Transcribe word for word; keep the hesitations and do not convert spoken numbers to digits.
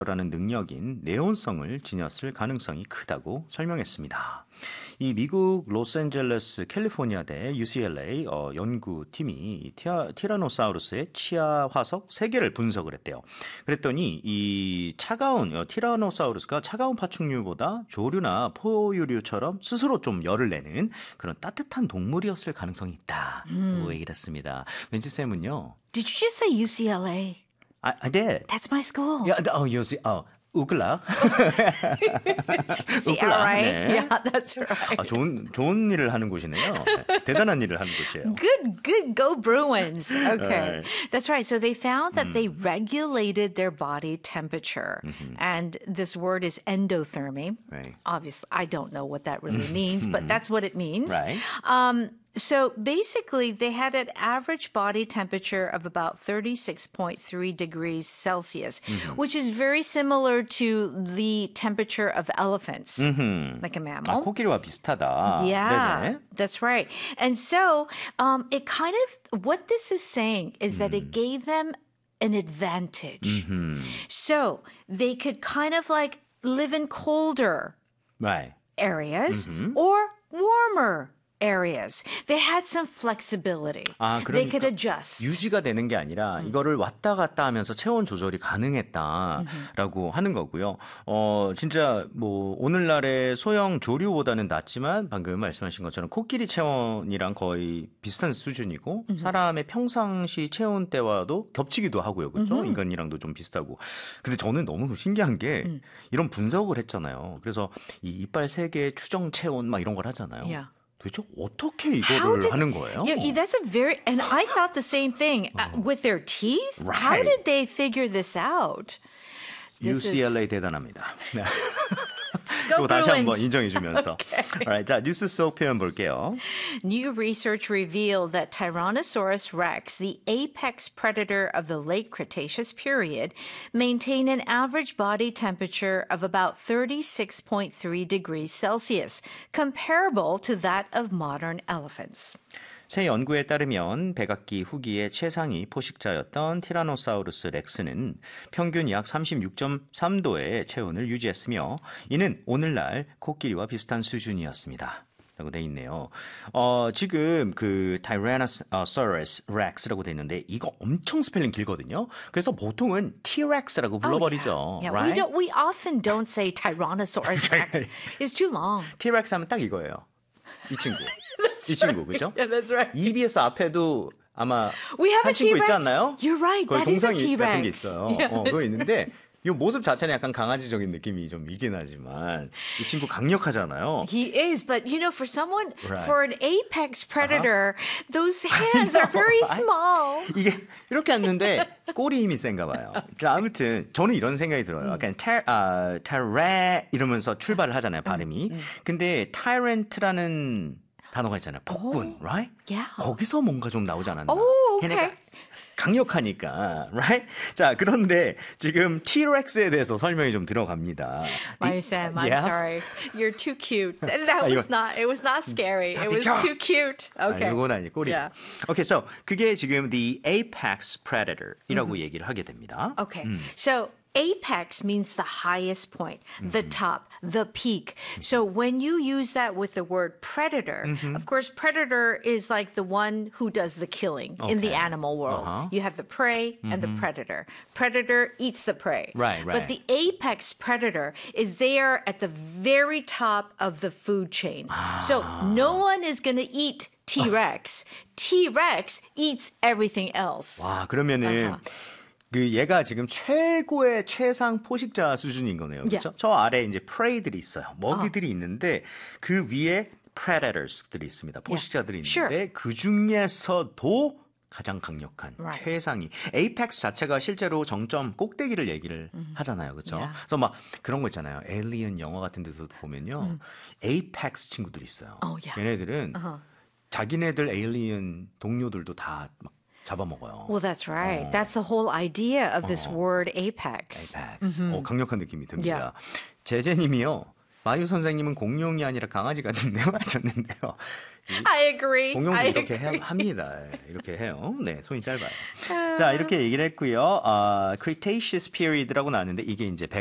라는 능력인 내온성을 지녔을 가능성이 크다고 설명했습니다. 이 미국 로스앤젤레스 캘리포니아대 유씨엘에이 어, 연구팀이 티아, 티라노사우루스의 치아 화석 세 개를 분석을 했대요. 그랬더니 이 차가운 어, 티라노사우루스가 차가운 파충류보다 조류나 포유류처럼 스스로 좀 열을 내는 그런 따뜻한 동물이었을 가능성이 있다고 음. 얘기를 했습니다. 왠지 쌤은요. Did you just say 유씨엘에이? I, I did. That's my school. Yeah, oh, you see, oh, 우클라. See, all right? 네. Yeah, that's right. 아, 좋은 좋은 일을 하는 곳이네요. 네, 대단한 일을 하는 곳이에요. Good, good, go Bruins. Okay, Right. that's right. So they found that mm. they regulated their body temperature, mm-hmm. and this word is endothermy. Right. Obviously, I don't know what that really means, but that's what it means. Right. Um, So basically, they had an average body temperature of about thirty-six point three degrees Celsius, mm-hmm. which is very similar to the temperature of elephants, mm-hmm. like a mammal. 아, 코끼리와 비슷하다. Yeah, 네네. that's right. And so um, it kind of, what this is saying is that mm. it gave them an advantage. Mm-hmm. So they could kind of like live in colder right. areas mm-hmm. or warmer areas. They had some flexibility. 아, They could adjust. 유지가 되는 게 아니라 음. 이거를 왔다 갔다 하면서 체온 조절이 가능했다라고 음. 하는 거고요. 어, 진짜 뭐 오늘날의 소형 조류보다는 낫지만 방금 말씀하신 것처럼 코끼리 체온이랑 거의 비슷한 수준이고 음. 사람의 평상시 체온대와도 겹치기도 하고요. 그렇죠? 음. 인간이랑도 좀 비슷하고. 근데 저는 너무 신기한 게 음. 이런 분석을 했잖아요. 그래서 이 이빨 세 개의 추정 체온 막 이런 걸 하잖아요. Yeah. 도대체 어떻게 이거를 did, 하는 거예요? Yeah, that's a very, and I thought the same thing. Uh, with their teeth? Right. How did they figure this out? This 유씨엘에이 is... 대단합니다. 네. Go 이거 다시 한번 Bruins. 인정해주면서. Okay. Alright, 자, 뉴스 속 표현 볼게요. New research revealed that Tyrannosaurus rex, the apex predator of the late Cretaceous period, maintained an average body temperature of about thirty-six point three degrees Celsius, comparable to that of modern elephants. 새 연구에 따르면 백악기 후기의 최상위 포식자였던 티라노사우루스 렉스는 평균 약 삼십육 점 삼 도의 체온을 유지했으며 이는 오늘날 코끼리와 비슷한 수준이었습니다. 라고 돼 있네요. 어, 지금 그 Tyrannosaurus Rex라고 돼 있는데 이거 엄청 스펠링 길거든요. 그래서 보통은 T-Rex라고 불러버리죠. Oh, yeah. Yeah, right? we, don't, we often don't say Tyrannosaurus Rex. It's too long. T-Rex 하면 딱 이거예요. 이 친구. 이 친구, 그죠? Yeah, that's right. 이비에스 앞에도 아마 We have 한 a 친구 T-Rex. 있지 않나요? You're right. 거기 That is a 동상이 T-Rex. 같은 게 있어요. Yeah, 어, 그거 있는데 이 모습 자체는 약간 강아지적인 느낌이 좀 있긴 하지만 이 친구 강력하잖아요. He is, but you know, for someone, Right. for an apex predator, uh-huh. those hands are very small. 이게 이렇게 앉는데 꼬리 힘이 센가 봐요. 아무튼 저는 이런 생각이 들어요. 약간 타, 아, 타레 이러면서 출발을 하잖아요, 발음이. 음, 음. 근데 tyrant라는 단어가 있잖아요. 폭군, Oh, right? yeah. 거기서 뭔가 좀 나오지 않았나. Oh, okay. 걔네가 강력하니까, right? 자, 그런데 지금 T-Rex에 대해서 설명이 좀 들어갑니다. My Sam, I'm yeah? sorry. You're too cute. That was not, it was not scary. It was too cute. Okay. 아, 이건 아니, 꼬리. Yeah. Okay, so 그게 지금 the apex predator이라고 mm-hmm. 얘기를 하게 됩니다. Okay. 음. So apex means the highest point, the mm-hmm. top, the peak. Mm-hmm. So when you use that with the word predator, mm-hmm. of course, predator is like the one who does the killing okay. in the animal world. Uh-huh. You have the prey mm-hmm. and the predator. Predator eats the prey. Right, right. But the apex predator is there at the very top of the food chain. Ah. So no one is going to eat T-Rex. T-Rex eats everything else. 와, 그러면은 uh-huh. 그 얘가 지금 최고의 최상 포식자 수준인 거네요. 그렇죠? Yeah. 저 아래에 이제 prey들이 있어요. 먹이들이 uh-huh. 있는데 그 위에 predators들이 있습니다. 포식자들이 yeah. 있는데 sure. 그 중에서도 가장 강력한 right. 최상위. 에이펙스 자체가 실제로 정점 꼭대기를 얘기를 mm-hmm. 하잖아요. 그렇죠? Yeah. 그래서 막 그런 거 있잖아요. 에일리언 영화 같은 데서 보면요. 에이펙스 mm. 친구들이 있어요. Oh, yeah. 얘네들은 uh-huh. 자기네들 에일리언 동료들도 다 막 잡아먹어요. Well, that's right. 어. That's the whole idea of this 어. word apex. apex. Mm-hmm. 어, 강력한 느낌이 듭니다. Yeah. 제제님이요. 마유 선생님은 공룡이 아니라 강아지 같은데요? 하셨는데요. I agree. 공룡도 I 이렇게 agree. 해, 합니다. 이렇게 해요. 네, 손이 짧아요. 자, 이렇게 얘기를 했고요. 아, Cretaceous period라고 나왔는데 이게 이제